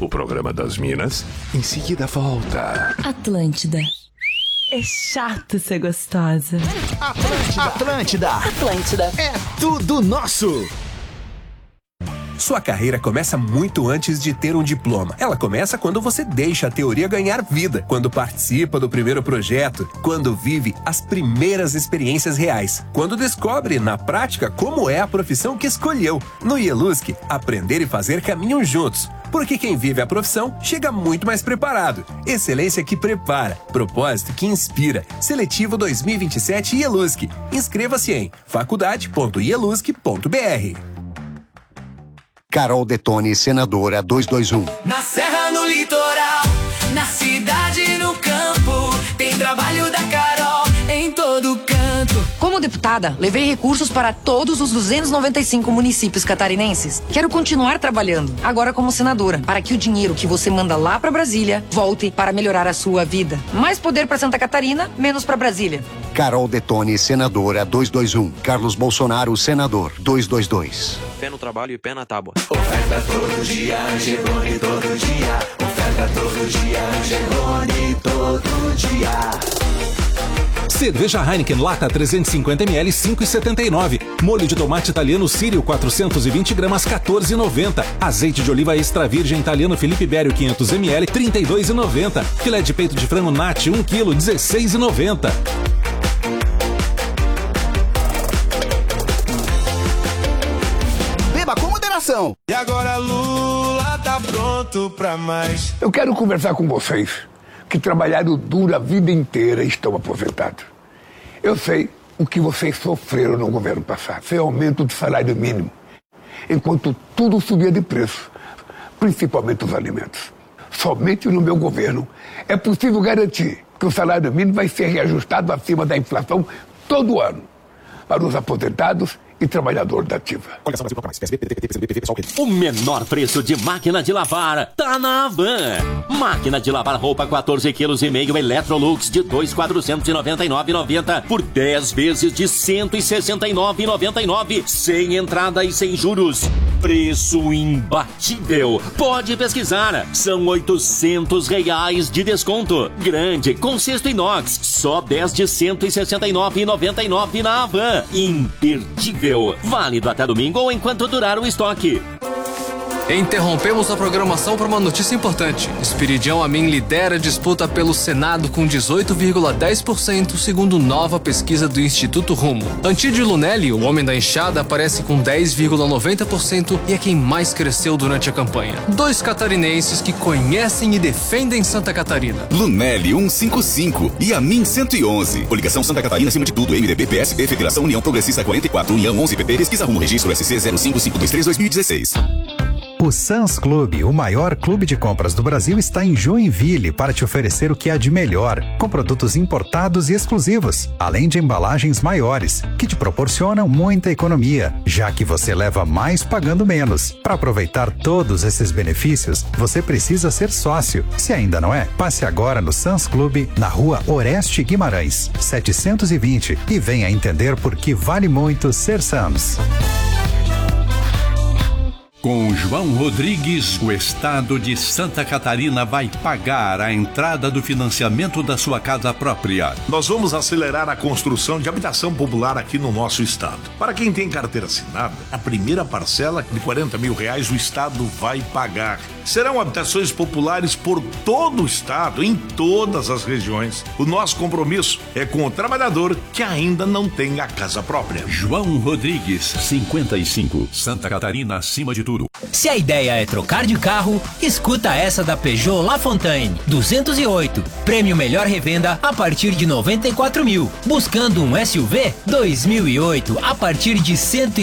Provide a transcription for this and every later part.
o programa das Minas em seguida volta. Atlântida. É chato ser gostosa. Atlântida. É tudo nosso. Sua carreira começa muito antes de ter um diploma. Ela começa quando você deixa a teoria ganhar vida, quando participa do primeiro projeto, quando vive as primeiras experiências reais, quando descobre, na prática, como é a profissão que escolheu. No IELUSC, aprender e fazer caminham juntos, porque quem vive a profissão chega muito mais preparado. Excelência que prepara, propósito que inspira. Seletivo 2027 IELUSC. Inscreva-se em faculdade.ielusc.br. Carol Detone, senadora 221. Na serra, no litoral, na cidade, no campo, tem trabalho da Carol em todo canto. Como deputada, levei recursos para todos os 295 municípios catarinenses. Quero continuar trabalhando, agora como senadora, para que o dinheiro que você manda lá para Brasília volte para melhorar a sua vida. Mais poder para Santa Catarina, menos para Brasília. Carol Detone, senadora 221. Carlos Bolsonaro, senador 222. Pé no trabalho e pé na tábua. Oferta todo dia, Angelone todo dia. Oferta todo dia, Angelone todo dia. Cerveja Heineken Lata 350ml 5,79. Molho de tomate italiano Sírio 420 gramas 14,90. Azeite de oliva extra virgem italiano Felipe Bério 500ml 32,90. Filé de peito de frango Nati 1 kg 16,90. Beba com moderação. E agora Lula tá pronto pra mais. Eu quero conversar com vocês que trabalharam duro a vida inteira e estão aposentados. Eu sei o que vocês sofreram no governo passado. Foi aumento do salário mínimo, enquanto tudo subia de preço, principalmente os alimentos. Somente no meu governo é possível garantir que o salário mínimo vai ser reajustado acima da inflação todo ano para os aposentados e trabalhador da ativa. O menor preço de máquina de lavar tá na Havan. Máquina de lavar roupa 14,5 kg Electrolux de 2.499,90 por 10 vezes de 169,99, sem entrada e sem juros. Preço imbatível. Pode pesquisar. São R$800 de desconto. Grande, com cesto inox. Só 10 de 169,99 na Havan. Imperdível. Válido até domingo ou enquanto durar o estoque. Interrompemos a programação para uma notícia importante. Esperidião Amin lidera a disputa pelo Senado com 18,10%, segundo nova pesquisa do Instituto Rumo. Antídio Lunelli, o homem da enxada, aparece com 10,90% e é quem mais cresceu durante a campanha. Dois catarinenses que conhecem e defendem Santa Catarina. Lunelli 155 e Amin 111. Coligação Santa Catarina acima de tudo. MDB, PSB, Federação União Progressista 44, União 11, PP, Pesquisa Rumo, Registro SC 05523-2016. O Sam's Club, o maior clube de compras do Brasil, está em Joinville para te oferecer o que há de melhor, com produtos importados e exclusivos, além de embalagens maiores, que te proporcionam muita economia, já que você leva mais pagando menos. Para aproveitar todos esses benefícios, você precisa ser sócio. Se ainda não é, passe agora no Sam's Club, na rua Oreste Guimarães, 720, e venha entender por que vale muito ser Sam's. Com João Rodrigues, o estado de Santa Catarina vai pagar a entrada do financiamento da sua casa própria. Nós vamos acelerar a construção de habitação popular aqui no nosso estado. Para quem tem carteira assinada, a primeira parcela de R$40 mil o estado vai pagar. Serão habitações populares por todo o estado, em todas as regiões. O nosso compromisso é com o trabalhador que ainda não tem a casa própria. João Rodrigues, 55, Santa Catarina acima de tudo. Se a ideia é trocar de carro, escuta essa da Peugeot LaFontaine 208, prêmio melhor revenda a partir de 94 mil. Buscando um SUV 2008 a partir de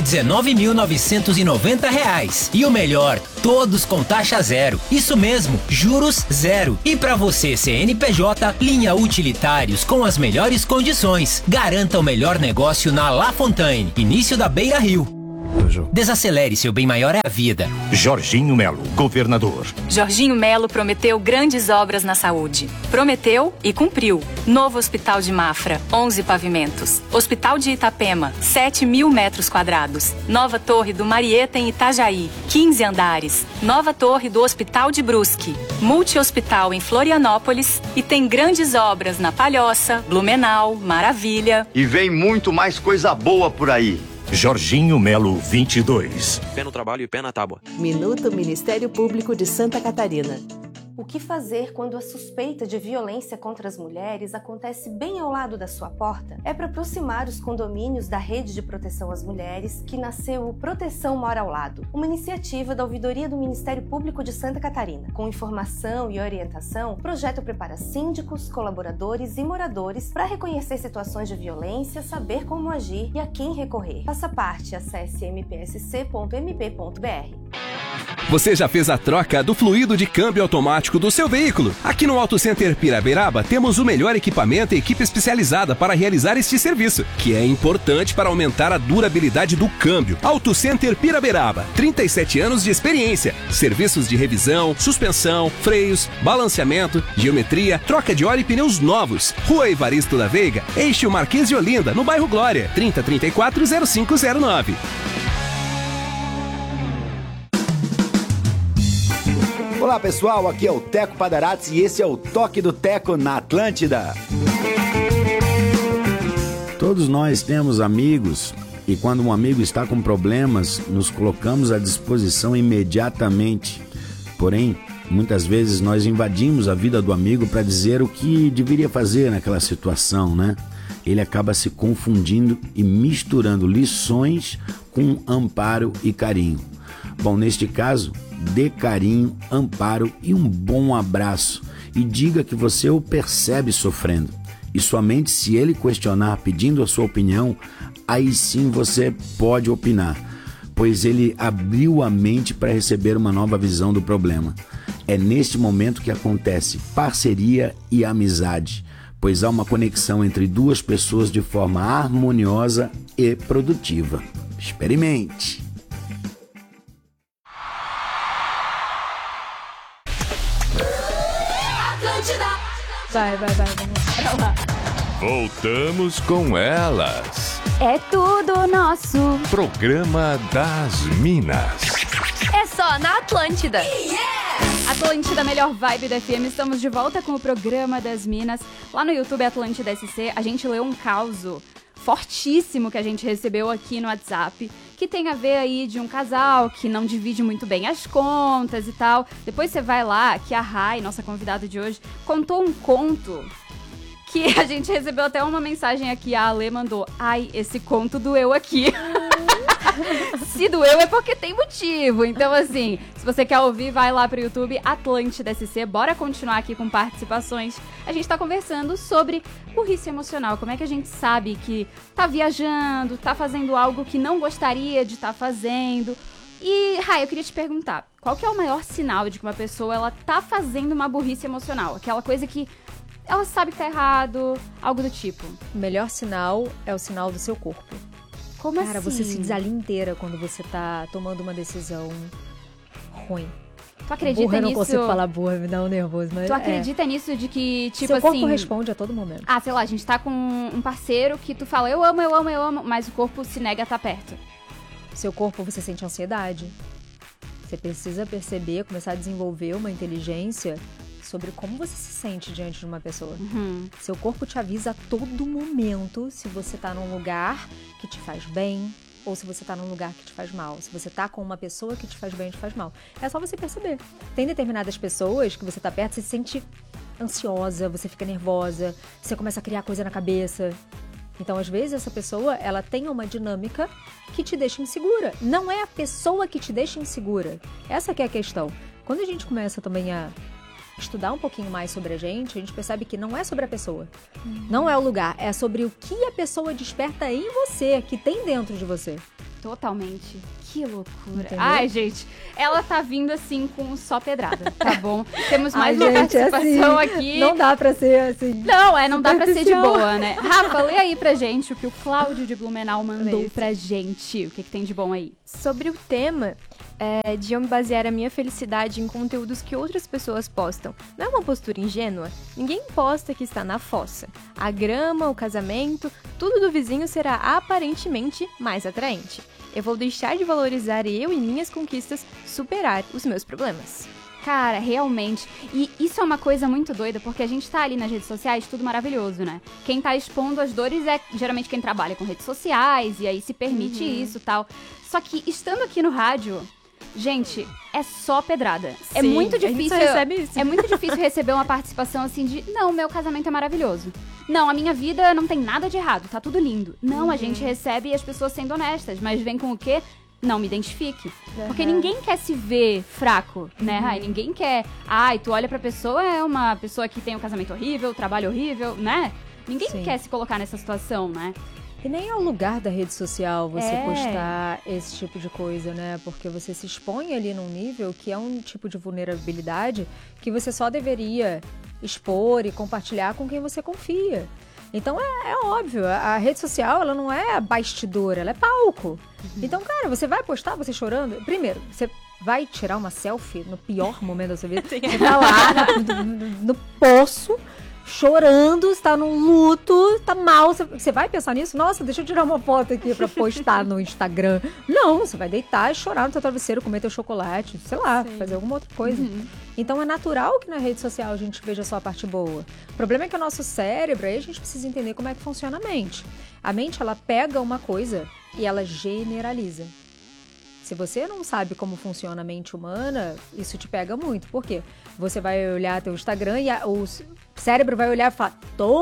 R$119.990. E o melhor, todos com taxa zero. Isso mesmo, juros zero. E para você CNPJ, linha utilitários com as melhores condições. Garanta o melhor negócio na LaFontaine, início da Beira Rio. Desacelere, seu bem maior é a vida. Jorginho Melo, governador. Jorginho Melo prometeu grandes obras na saúde. Prometeu e cumpriu. Novo Hospital de Mafra, 11 pavimentos. Hospital de Itapema, 7.000 metros quadrados. Nova Torre do Marieta em Itajaí, 15 andares. Nova Torre do Hospital de Brusque. Multi-hospital em Florianópolis. E tem grandes obras na Palhoça, Blumenau, Maravilha. E vem muito mais coisa boa por aí. Jorginho Melo, 22. Pé no trabalho e pé na tábua. Minuto Ministério Público de Santa Catarina. O que fazer quando a suspeita de violência contra as mulheres acontece bem ao lado da sua porta? É para aproximar os condomínios da Rede de Proteção às Mulheres que nasceu o Proteção Mora ao Lado, uma iniciativa da Ouvidoria do Ministério Público de Santa Catarina. Com informação e orientação, o projeto prepara síndicos, colaboradores e moradores para reconhecer situações de violência, saber como agir e a quem recorrer. Faça parte, acesse mpsc.mp.br. Você já fez a troca do fluido de câmbio automático do seu veículo? Aqui no Auto Center Piraberaba temos o melhor equipamento e equipe especializada para realizar este serviço, que é importante para aumentar a durabilidade do câmbio. Auto Center Piraberaba, 37 anos de experiência. Serviços de revisão, suspensão, freios, balanceamento, geometria, troca de óleo e pneus novos. Rua Evaristo da Veiga, eixo Marquês de Olinda, no bairro Glória, 3034-0509. Olá pessoal, aqui é o Teco Padarates e esse é o Toque do Teco na Atlântida. Todos nós temos amigos e quando um amigo está com problemas, nos colocamos à disposição imediatamente. Porém, muitas vezes nós invadimos a vida do amigo para dizer o que deveria fazer naquela situação, né? Ele acaba se confundindo e misturando lições com amparo e carinho. Bom, neste caso, dê carinho, amparo e um bom abraço e diga que você o percebe sofrendo. E somente se ele questionar pedindo a sua opinião, aí sim você pode opinar, pois ele abriu a mente para receber uma nova visão do problema. É neste momento que acontece parceria e amizade, pois há uma conexão entre duas pessoas de forma harmoniosa e produtiva. Experimente! Vai, vamos pra lá. Voltamos com elas. É tudo nosso. Programa das Minas. É só na Atlântida. Atlântida, melhor vibe da FM. Estamos de volta com o Programa das Minas. Lá no YouTube Atlântida SC, a gente leu um caso fortíssimo que a gente recebeu aqui no WhatsApp, que tem a ver aí de um casal que não divide muito bem as contas e tal. Depois você vai lá, que a Rai, nossa convidada de hoje, contou um conto que a gente recebeu até uma mensagem aqui, a Ale mandou: ai, esse conto doeu aqui. Se doeu é porque tem motivo. Então, assim, se você quer ouvir, vai lá pro YouTube Atlântida SC. Bora continuar aqui com participações. A gente tá conversando sobre burrice emocional. Como é que a gente sabe que tá viajando, tá fazendo algo que não gostaria de estar fazendo. E, Rai, eu queria te perguntar, qual que é o maior sinal de que uma pessoa ela tá fazendo uma burrice emocional? Aquela coisa que ela sabe que tá errado, algo do tipo. O melhor sinal é o sinal do seu corpo. Como assim? Cara, você se desalinha inteira quando você tá tomando uma decisão ruim. Tu acredita burra, nisso? Eu não consigo falar burra, me dá um nervoso, mas tu acredita nisso de que, tipo seu assim... Seu corpo responde a todo momento. Ah, sei lá, a gente tá com um parceiro que tu fala eu amo, mas o corpo se nega a estar perto. Seu corpo, você sente ansiedade. Você precisa perceber, começar a desenvolver uma inteligência sobre como você se sente diante de uma pessoa. Uhum. Seu corpo te avisa a todo momento se você tá num lugar que te faz bem ou se você tá num lugar que te faz mal. Se você tá com uma pessoa que te faz bem ou te faz mal. É só você perceber. Tem determinadas pessoas que você tá perto, você se sente ansiosa, você fica nervosa, você começa a criar coisa na cabeça. Então, às vezes, essa pessoa, ela tem uma dinâmica que te deixa insegura. Não é a pessoa que te deixa insegura. Essa que é a questão. Quando a gente começa também a estudar um pouquinho mais sobre a gente percebe que não é sobre a pessoa. Não é o lugar, é sobre o que a pessoa desperta em você, que tem dentro de você. Totalmente. Que loucura. Entendeu? Ai, gente, ela tá vindo assim com só pedrada, tá bom? Temos mais Ai, uma gente, participação assim, aqui. Não dá pra ser assim. Não dá pra ser de superficial. boa, né? Rafa, lê aí pra gente o que o Cláudio de Blumenau mandou pra gente. O que tem de bom aí? Sobre o tema de eu me basear a minha felicidade em conteúdos que outras pessoas postam. Não é uma postura ingênua? Ninguém posta que está na fossa. A grama, o casamento, tudo do vizinho será aparentemente mais atraente. Eu vou deixar de valorizar eu e minhas conquistas, superar os meus problemas. Cara, realmente. E isso é uma coisa muito doida, porque a gente tá ali nas redes sociais, tudo maravilhoso, né? Quem tá expondo as dores é geralmente quem trabalha com redes sociais, e aí se permite isso e tal. Só que estando aqui no rádio, gente, é só pedrada. É Sim, muito a gente difícil. só recebe isso. É muito difícil receber uma participação assim de não, meu casamento é maravilhoso. Não, a minha vida não tem nada de errado, tá tudo lindo. Não, a gente recebe as pessoas sendo honestas, mas vem com o quê? Não me identifique. Porque ninguém quer se ver fraco, né? Ai, ninguém quer. Ai, tu olha pra pessoa, é uma pessoa que tem um casamento horrível, trabalho horrível, né? Ninguém quer se colocar nessa situação, né? E nem é o lugar da rede social você É. postar esse tipo de coisa, né? Porque você se expõe ali num nível que é um tipo de vulnerabilidade que você só deveria expor e compartilhar com quem você confia. Então é óbvio, a rede social ela não é bastidor, ela é palco. Então, cara, você vai postar você chorando? Primeiro, você vai tirar uma selfie no pior momento da sua vida. Você tá lá no poço, chorando, está num luto, tá mal. Você vai pensar nisso? Nossa, deixa eu tirar uma foto aqui pra postar no Instagram. Não, você vai deitar e chorar no seu travesseiro, comer teu chocolate, sei lá, fazer alguma outra coisa. Então é natural que na rede social a gente veja só a parte boa. O problema é que o nosso cérebro, aí a gente precisa entender como é que funciona a mente. A mente, ela pega uma coisa e ela generaliza. Se você não sabe como funciona a mente humana, isso te pega muito. Por quê? Você vai olhar teu Instagram e o cérebro vai olhar e falar: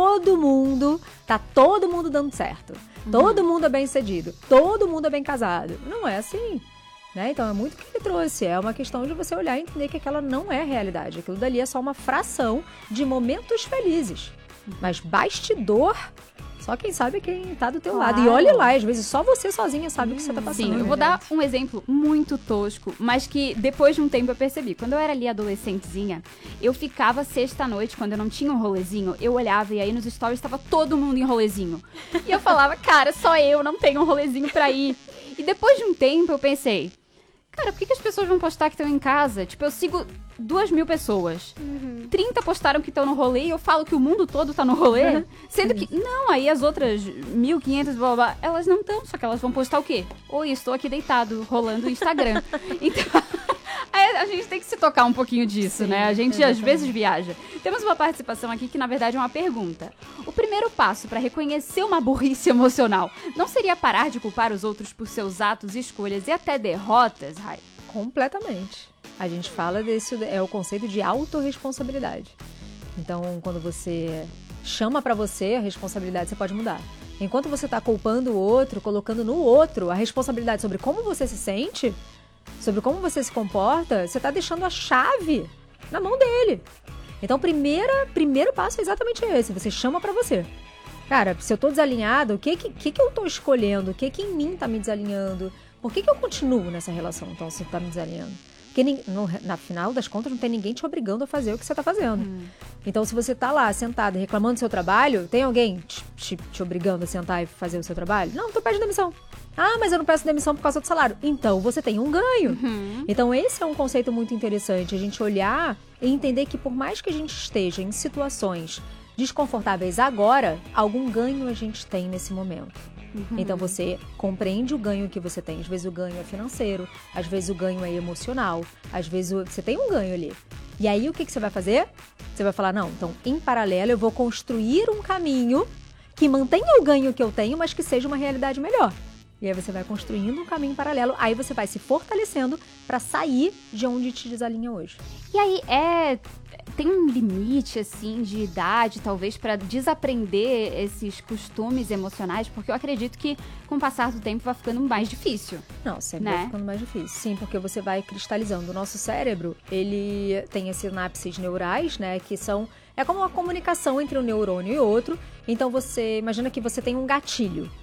tá todo mundo dando certo. Todo mundo é bem sucedido. Todo mundo é bem casado. Não é assim. Né? Então é muito o que ele trouxe. É uma questão de você olhar e entender que aquela não é a realidade. Aquilo dali é só uma fração de momentos felizes. Mas bastidor, só quem sabe é quem tá do teu lado. E olha lá, às vezes só você sozinha sabe o que você tá passando. Sim, eu vou dar um exemplo muito tosco, mas que depois de um tempo eu percebi. Quando eu era ali adolescentezinha, eu ficava sexta-noite, quando eu não tinha um rolezinho, eu olhava e aí nos stories tava todo mundo em rolezinho. E eu falava, cara, só eu não tenho um rolezinho pra ir. E depois de um tempo eu pensei, cara, por que as pessoas vão postar que estão em casa? Tipo, eu sigo 2.000 pessoas. 30 postaram que estão no rolê e eu falo que o mundo todo tá no rolê. Sendo que, não, aí as outras 1.500, blá, blá, blá, elas não estão, só que elas vão postar o quê? Oi, estou aqui deitado, rolando o Instagram. Então, aí a gente tem que se tocar um pouquinho disso, né? A gente às vezes viaja. Temos uma participação aqui que, na verdade, é uma pergunta. O primeiro passo para reconhecer uma burrice emocional não seria parar de culpar os outros por seus atos, escolhas e até derrotas, Rai? Completamente. A gente fala é o conceito de autorresponsabilidade. Então, quando você chama pra você a responsabilidade, você pode mudar. Enquanto você tá culpando o outro, colocando no outro a responsabilidade sobre como você se sente, sobre como você se comporta, você tá deixando a chave na mão dele. Então, o primeiro passo é exatamente esse. Você chama pra você. Cara, se eu tô desalinhado, o que eu tô escolhendo? O que em mim tá me desalinhando? Por que eu continuo nessa relação, então, se tá me desalinhando? Porque, na final das contas, não tem ninguém te obrigando a fazer o que você tá fazendo. Então, se você tá lá, sentado, reclamando do seu trabalho, tem alguém te obrigando a sentar e fazer o seu trabalho? Não, tu pede demissão. Ah, mas eu não peço demissão por causa do salário. Então, você tem um ganho. Então, esse é um conceito muito interessante. A gente olhar e entender que por mais que a gente esteja em situações desconfortáveis agora, algum ganho a gente tem nesse momento. Então você compreende o ganho que você tem. Às vezes o ganho é financeiro, às vezes o ganho é emocional, às vezes você tem um ganho ali. E aí o que você vai fazer? Você vai falar, não, então em paralelo eu vou construir um caminho que mantenha o ganho que eu tenho, mas que seja uma realidade melhor. E aí você vai construindo um caminho paralelo, aí você vai se fortalecendo para sair de onde te desalinha hoje. E aí tem um limite, assim, de idade, talvez, para desaprender esses costumes emocionais? Porque eu acredito que, com o passar do tempo, vai ficando mais difícil. Não, sempre vai ficando mais difícil. Sim, porque você vai cristalizando. O nosso cérebro, ele tem as sinapses neurais, né, que são... É como uma comunicação entre um neurônio e outro. Então, você imagina que você tem um gatilho.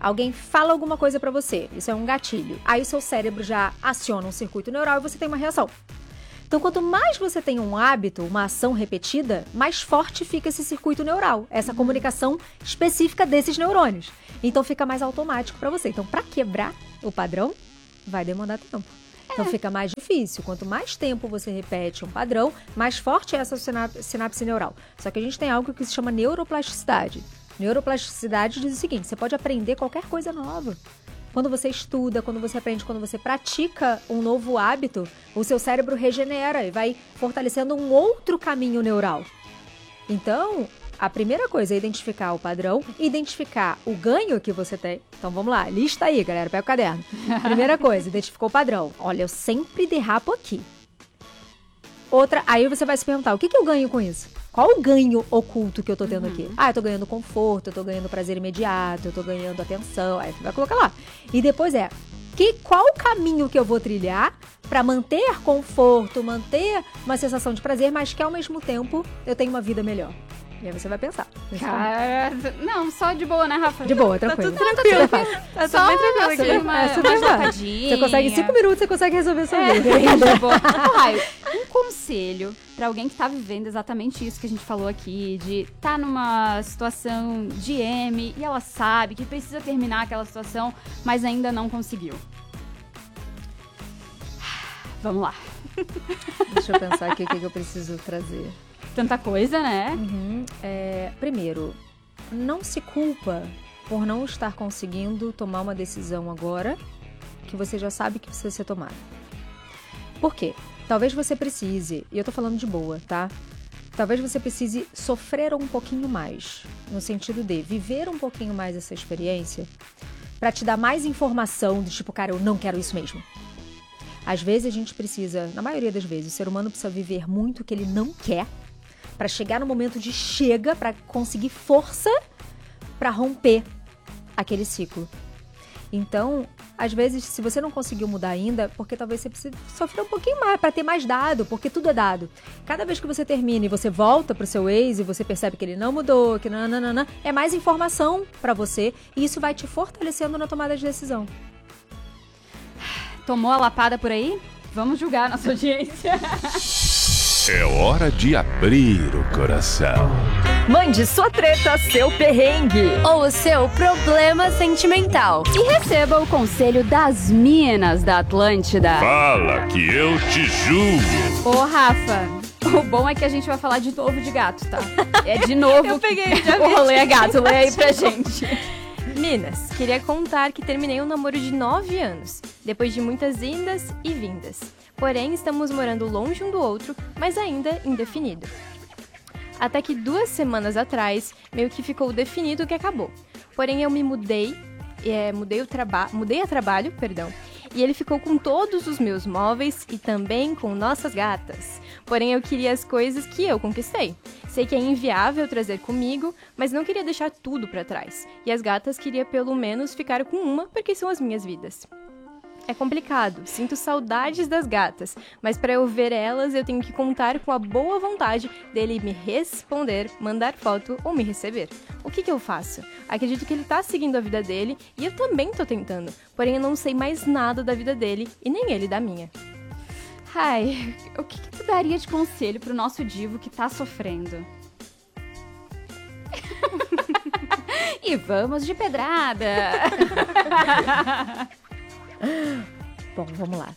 Alguém fala alguma coisa pra você, isso é um gatilho. Aí o seu cérebro já aciona um circuito neural e você tem uma reação. Então, quanto mais você tem um hábito, uma ação repetida, mais forte fica esse circuito neural, essa comunicação específica desses neurônios. Então, fica mais automático pra você. Então, pra quebrar o padrão, vai demandar tempo. Então, fica mais difícil. Quanto mais tempo você repete um padrão, mais forte é essa sinapse neural. Só que a gente tem algo que se chama neuroplasticidade. Neuroplasticidade diz o seguinte, você pode aprender qualquer coisa nova. Quando você estuda, quando você aprende, quando você pratica um novo hábito, o seu cérebro regenera e vai fortalecendo um outro caminho neural. Então, a primeira coisa é identificar o padrão, identificar o ganho que você tem. Então, vamos lá, lista aí, galera, pega o caderno. Primeira coisa, identificou o padrão. Olha, eu sempre derrapo aqui. Outra, aí você vai se perguntar, o que eu ganho com isso? Qual o ganho oculto que eu tô tendo aqui? Ah, eu tô ganhando conforto, eu tô ganhando prazer imediato, eu tô ganhando atenção. Aí você vai colocar lá. E depois qual o caminho que eu vou trilhar pra manter conforto, manter uma sensação de prazer, mas que ao mesmo tempo eu tenho uma vida melhor? E aí você vai pensar. Cara, não, só de boa, né, Rafa? De boa, tranquilo. Tá tudo tranquilo. Tá Só bem tranquilo assim, aqui. uma super notadinha. Você consegue em 5 minutos, você consegue resolver sua vida. De boa. Ô, Raio, um conselho pra alguém que tá vivendo exatamente isso que a gente falou aqui, de tá numa situação de M e ela sabe que precisa terminar aquela situação, mas ainda não conseguiu. Vamos lá. Deixa eu pensar aqui o que eu preciso trazer. Tanta coisa, né? Primeiro, não se culpa por não estar conseguindo tomar uma decisão agora que você já sabe que precisa ser tomada. Por quê? Talvez você precise, e eu tô falando de boa, tá? Talvez você precise sofrer um pouquinho mais, no sentido de viver um pouquinho mais essa experiência pra te dar mais informação do tipo, cara, eu não quero isso mesmo. Às vezes a gente precisa, na maioria das vezes, o ser humano precisa viver muito o que ele não quer pra chegar no momento de chega, pra conseguir força pra romper aquele ciclo. Então, às vezes, se você não conseguiu mudar ainda, porque talvez você precise sofrer um pouquinho mais pra ter mais dado, porque tudo é dado. Cada vez que você termina e você volta pro seu ex e você percebe que ele não mudou, que nananana, é mais informação pra você e isso vai te fortalecendo na tomada de decisão. Tomou a lapada por aí? Vamos julgar a nossa audiência. É hora de abrir o coração. Mande sua treta, seu perrengue ou o seu problema sentimental e receba o conselho das minas da Atlântida. Fala que eu te julgo. Ô, Rafa, o bom é que a gente vai falar de novo de gato, tá? É de novo. Eu peguei, o rolê é gato, lê aí pra gente. Minas, queria contar que terminei um namoro de 9 anos, depois de muitas indas e vindas. Porém, estamos morando longe um do outro, mas ainda indefinido. Até que 2 semanas atrás, meio que ficou definido que acabou. Porém, eu me mudei a trabalho, e ele ficou com todos os meus móveis e também com nossas gatas. Porém, eu queria as coisas que eu conquistei. Sei que é inviável trazer comigo, mas não queria deixar tudo pra trás. E as gatas queria pelo menos ficar com uma, porque são as minhas vidas. É complicado, sinto saudades das gatas, mas para eu ver elas eu tenho que contar com a boa vontade dele me responder, mandar foto ou me receber. O que eu faço? Acredito que ele tá seguindo a vida dele e eu também tô tentando, porém eu não sei mais nada da vida dele e nem ele da minha. Ai, o que tu daria de conselho pro nosso divo que tá sofrendo? E vamos de pedrada! Bom, vamos lá.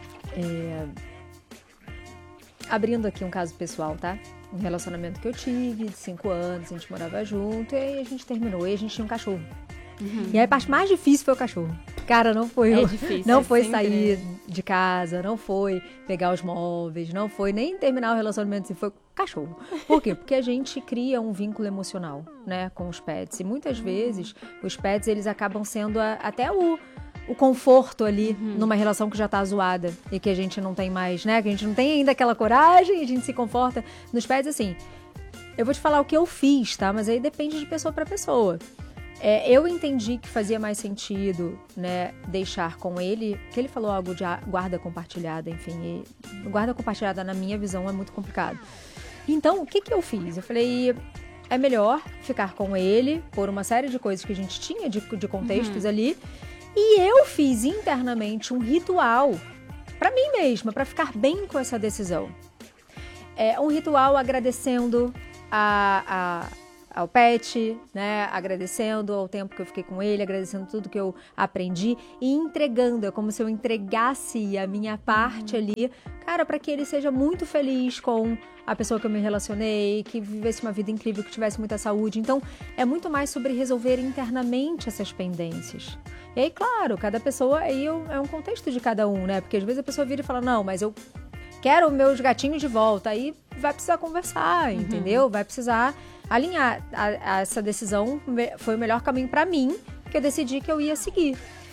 Abrindo aqui um caso pessoal, tá? Um relacionamento que eu tive de 5 anos, a gente morava junto, e aí a gente terminou, e a gente tinha um cachorro. E aí a parte mais difícil foi o cachorro. Cara, não foi foi sair de casa, não foi pegar os móveis, não foi nem terminar o relacionamento, assim, foi o cachorro. Por quê? Porque a gente cria um vínculo emocional, né, com os pets. E muitas vezes os pets, eles acabam sendo até o conforto ali numa relação que já tá zoada e que a gente não tem mais, né? Que a gente não tem ainda aquela coragem e a gente se conforta nos pets, assim. Eu vou te falar o que eu fiz, tá? Mas aí depende de pessoa pra pessoa. Eu entendi que fazia mais sentido, né, deixar com ele, que ele falou algo de guarda compartilhada, enfim. E guarda compartilhada, na minha visão, é muito complicado. Então, o que eu fiz? Eu falei, é melhor ficar com ele por uma série de coisas que a gente tinha de contextos ali. E eu fiz internamente um ritual para mim mesma, para ficar bem com essa decisão. É um ritual agradecendo ao pet, né? Agradecendo ao tempo que eu fiquei com ele, agradecendo tudo que eu aprendi e entregando. É como se eu entregasse a minha parte ali, cara, para que ele seja muito feliz com a pessoa que eu me relacionei, que vivesse uma vida incrível, que tivesse muita saúde. Então, é muito mais sobre resolver internamente essas pendências. E aí, claro, cada pessoa aí é um contexto de cada um, né? Porque às vezes a pessoa vira e fala, não, mas eu quero meus gatinhos de volta. Aí vai precisar conversar, entendeu? Vai precisar alinhar. Essa decisão foi o melhor caminho para mim, que eu decidi que eu ia seguir.